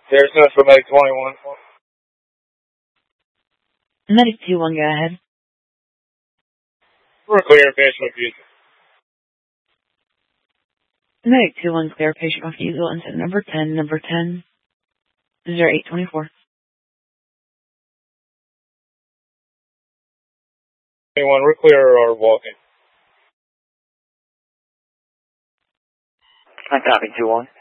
There's no for Medic 21. Medic 21, go ahead. We're clear, patient refusal. Medic 21, clear patient refusal into number 10, 0824. 21, we're clear or walking. I copy 21.